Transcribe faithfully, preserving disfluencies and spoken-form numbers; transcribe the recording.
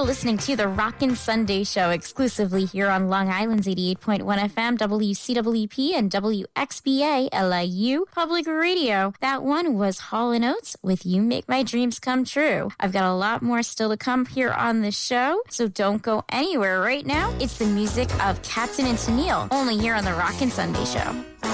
You're listening to the Rockin' Sunday Show exclusively here on Long Island's eighty-eight point one F M, W C W P, and W X B A L I U Public Radio. That one was Hall and Oates with You Make My Dreams Come True. I've got a lot more still to come here on the show, so don't go anywhere right now. It's the music of Captain and Tennille, only here on the Rockin' Sunday Show.